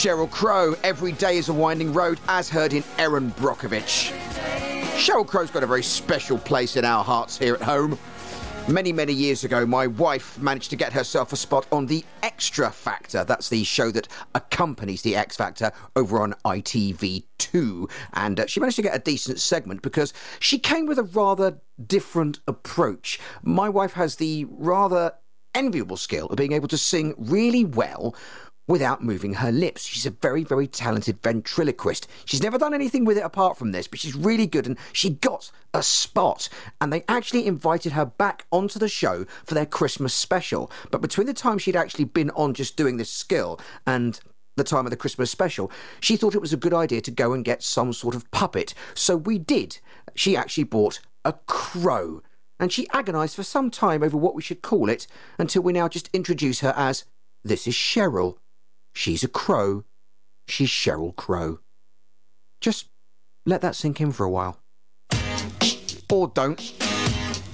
Sheryl Crow, Every Day is a Winding Road, as heard in Erin Brockovich. Sheryl Crow's got a very special place in our hearts here at home. Many, many years ago, my wife managed to get herself a spot on The Extra Factor. That's the show that accompanies The X Factor over on ITV2. And she managed to get a decent segment because she came with a rather different approach. My wife has the rather enviable skill of being able to sing really well without moving her lips. She's a very, very talented ventriloquist. She's never done anything with it apart from this, but she's really good, and she got a spot. And they actually invited her back onto the show for their Christmas special. But between the time she'd actually been on just doing this skill and the time of the Christmas special, she thought it was a good idea to go and get some sort of puppet. So we did. She actually bought a crow, and she agonised for some time over what we should call it, until we now just introduce her as, this is Sheryl. She's a crow. She's Sheryl Crow. Just let that sink in for a while. Or don't.